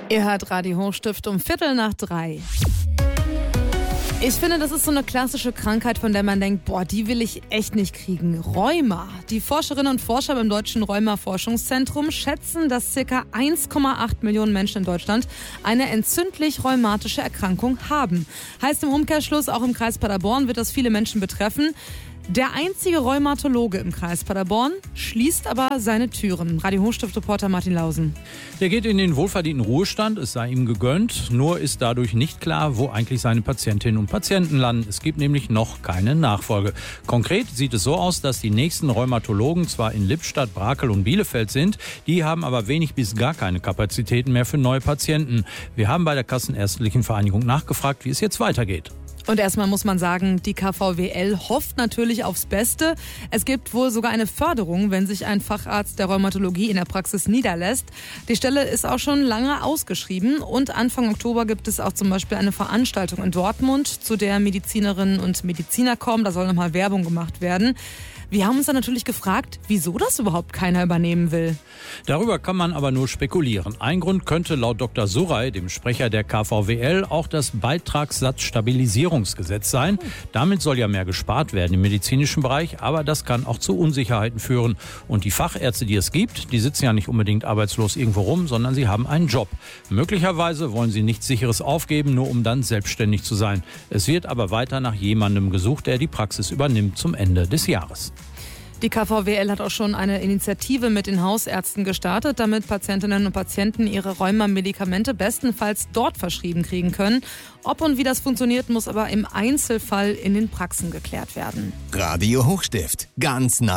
Ihr hört Radio Hochstift um 2:45. Ich finde, das ist so eine klassische Krankheit, von der man denkt, boah, die will ich echt nicht kriegen. Rheuma. Die Forscherinnen und Forscher beim Deutschen Rheuma-Forschungszentrum schätzen, dass ca. 1,8 Millionen Menschen in Deutschland eine entzündlich-rheumatische Erkrankung haben. Heißt im Umkehrschluss, auch im Kreis Paderborn wird das viele Menschen betreffen. Der einzige Rheumatologe im Kreis Paderborn schließt aber seine Türen. Radio Hochstift-Reporter Martin Lausen. Der geht in den wohlverdienten Ruhestand, es sei ihm gegönnt. Nur ist dadurch nicht klar, wo eigentlich seine Patientinnen und Patienten landen. Es gibt nämlich noch keine Nachfolge. Konkret sieht es so aus, dass die nächsten Rheumatologen zwar in Lippstadt, Brakel und Bielefeld sind, die haben aber wenig bis gar keine Kapazitäten mehr für neue Patienten. Wir haben bei der Kassenärztlichen Vereinigung nachgefragt, wie es jetzt weitergeht. Und erstmal muss man sagen, die KVWL hofft natürlich aufs Beste. Es gibt wohl sogar eine Förderung, wenn sich ein Facharzt der Rheumatologie in der Praxis niederlässt. Die Stelle ist auch schon lange ausgeschrieben und Anfang Oktober gibt es auch zum Beispiel eine Veranstaltung in Dortmund, zu der Medizinerinnen und Mediziner kommen. Da soll nochmal Werbung gemacht werden. Wir haben uns dann natürlich gefragt, wieso das überhaupt keiner übernehmen will. Darüber kann man aber nur spekulieren. Ein Grund könnte laut Dr. Surey, dem Sprecher der KVWL, auch das Beitragssatzstabilisierungsgesetz sein. Damit soll ja mehr gespart werden im medizinischen Bereich, aber das kann auch zu Unsicherheiten führen. Und die Fachärzte, die es gibt, die sitzen ja nicht unbedingt arbeitslos irgendwo rum, sondern sie haben einen Job. Möglicherweise wollen sie nichts Sicheres aufgeben, nur um dann selbstständig zu sein. Es wird aber weiter nach jemandem gesucht, der die Praxis übernimmt zum Ende des Jahres. Die KVWL hat auch schon eine Initiative mit den Hausärzten gestartet, damit Patientinnen und Patienten ihre Rheuma-Medikamente bestenfalls dort verschrieben kriegen können. Ob und wie das funktioniert, muss aber im Einzelfall in den Praxen geklärt werden. Radio Hochstift, ganz nah